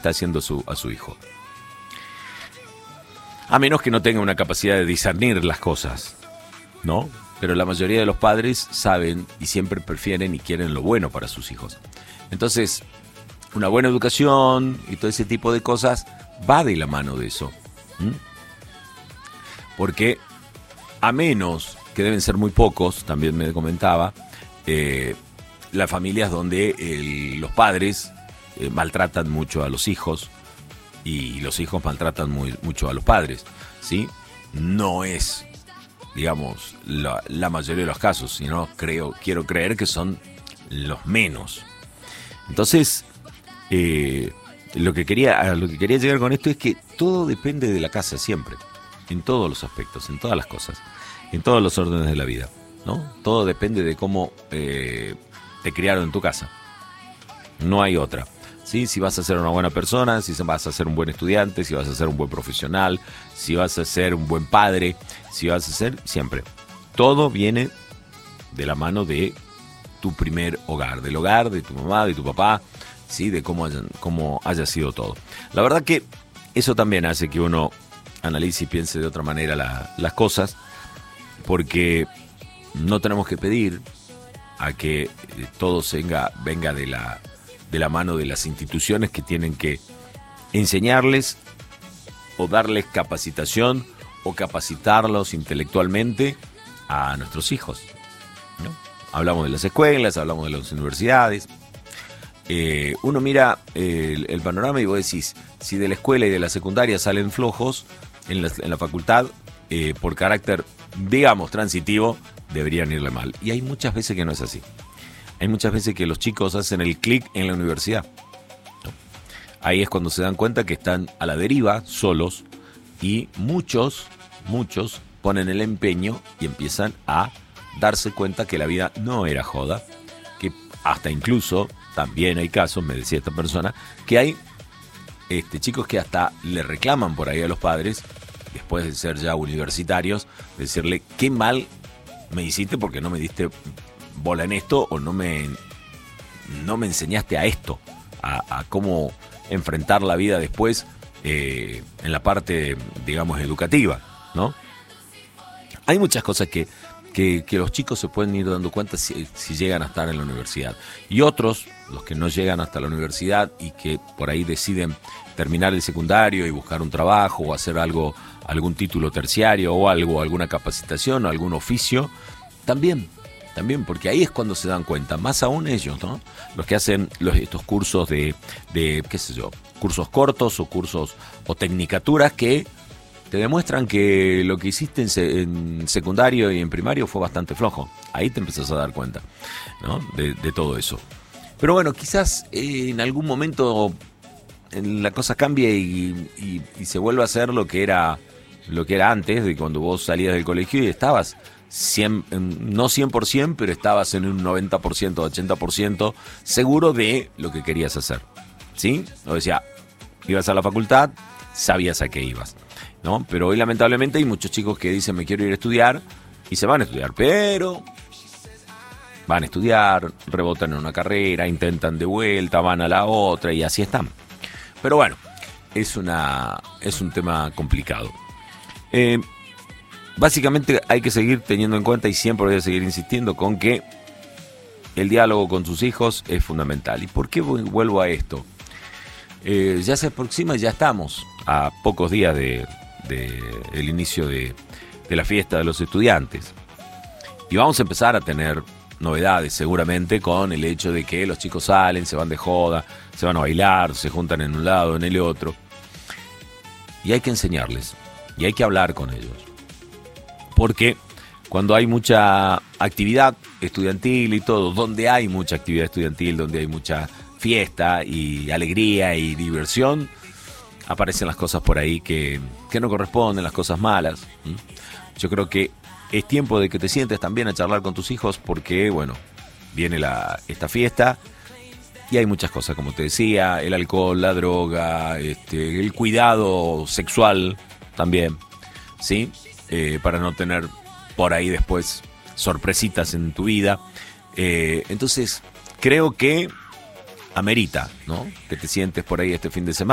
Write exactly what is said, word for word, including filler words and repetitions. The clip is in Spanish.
está haciendo su, a su hijo. A menos que no tenga una capacidad de discernir las cosas, ¿no? Pero la mayoría de los padres saben y siempre prefieren y quieren lo bueno para sus hijos. Entonces, una buena educación y todo ese tipo de cosas va de la mano de eso. ¿Mm? Porque a menos, que deben ser muy pocos, también me comentaba, eh, las familias donde el, los padres eh, maltratan mucho a los hijos y los hijos maltratan muy, mucho a los padres, ¿sí? No es, digamos, la, la mayoría de los casos, sino creo, quiero creer que son los menos. Entonces, eh, lo que quería, a lo que quería llegar con esto es que todo depende de la casa siempre, en todos los aspectos, en todas las cosas, en todos los órdenes de la vida, ¿no? Todo depende de cómo eh, te criaron en tu casa. No hay otra. ¿Sí? Si vas a ser una buena persona, si vas a ser un buen estudiante, si vas a ser un buen profesional, si vas a ser un buen padre, si vas a ser siempre. Todo viene de la mano de tu primer hogar, del hogar de tu mamá, de tu papá, ¿sí? De cómo haya, cómo haya sido todo. La verdad que eso también hace que uno analice y piense de otra manera la, las cosas, porque no tenemos que pedir a que todo venga, venga de la... de la mano de las instituciones que tienen que enseñarles o darles capacitación o capacitarlos intelectualmente a nuestros hijos, ¿no? Hablamos de las escuelas, hablamos de las universidades. Eh, uno mira el, el panorama y vos decís, si de la escuela y de la secundaria salen flojos, en la, en la facultad, eh, por carácter, digamos, transitivo, deberían irle mal. Y hay muchas veces que no es así. Hay muchas veces que los chicos hacen el clic en la universidad. Ahí es cuando se dan cuenta que están a la deriva, solos, y muchos, muchos ponen el empeño y empiezan a darse cuenta que la vida no era joda, que hasta incluso, también hay casos, me decía esta persona, que hay este, chicos que hasta le reclaman por ahí a los padres, después de ser ya universitarios, decirle, qué mal me hiciste porque no me diste bola en esto o no me, no me enseñaste a esto, a, a cómo enfrentar la vida después eh, en la parte, digamos, educativa, ¿no? Hay muchas cosas que, que, que los chicos se pueden ir dando cuenta si, si llegan a estar en la universidad. Y otros, los que no llegan hasta la universidad y que por ahí deciden terminar el secundario y buscar un trabajo o hacer algo, algún título terciario o algo, alguna capacitación o algún oficio, también También, porque ahí es cuando se dan cuenta, más aún ellos, ¿no? Los que hacen los, estos cursos de, de, qué sé yo, cursos cortos o cursos o tecnicaturas que te demuestran que lo que hiciste en, se, en secundario y en primario fue bastante flojo. Ahí te empezás a dar cuenta, ¿no? De, de todo eso. Pero bueno, quizás eh, en algún momento la cosa cambie y, y, y se vuelva a ser lo que era, lo que era antes, de cuando vos salías del colegio y estabas cien, no cien por ciento, pero estabas en un noventa por ciento, ochenta por ciento seguro de lo que querías hacer, ¿sí? O decía, ibas a la facultad, sabías a qué ibas, ¿no? Pero hoy lamentablemente hay muchos chicos que dicen, me quiero ir a estudiar, y se van a estudiar, pero van a estudiar, rebotan en una carrera, intentan de vuelta, van a la otra, y así están. Pero bueno, es, una, es un tema complicado. Eh... Básicamente hay que seguir teniendo en cuenta y siempre voy a seguir insistiendo con que el diálogo con sus hijos es fundamental. ¿Y por qué vuelvo a esto? Eh, ya se aproxima, ya estamos a pocos días de, de el inicio de, de la fiesta de los estudiantes. Y vamos a empezar a tener novedades seguramente con el hecho de que los chicos salen, se van de joda, se van a bailar, se juntan en un lado, en el otro. Y hay que enseñarles, y hay que hablar con ellos. Porque cuando hay mucha actividad estudiantil y todo, donde hay mucha actividad estudiantil, donde hay mucha fiesta y alegría y diversión, aparecen las cosas por ahí que, que no corresponden, las cosas malas. Yo creo que es tiempo de que te sientes también a charlar con tus hijos porque, bueno, viene la, esta fiesta y hay muchas cosas, como te decía, el alcohol, la droga, este, el cuidado sexual también, ¿sí? Eh, para no tener por ahí después sorpresitas en tu vida. Eh, entonces, creo que amerita, ¿no? Que te sientes por ahí este fin de semana.